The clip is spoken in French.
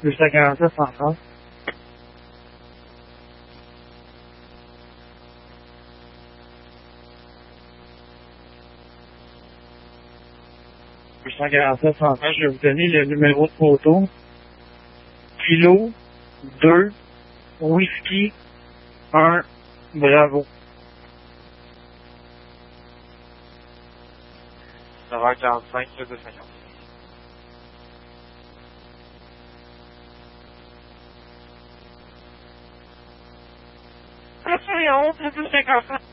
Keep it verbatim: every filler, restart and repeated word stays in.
huit quarante-sept cent trente. huit quarante-sept cent trente, je vais vous donner le numéro de photo. Kilo deux Whisky un Bravo. neuf heures quarante-cinq, deux cinquante. Merci, on, deux cinquante.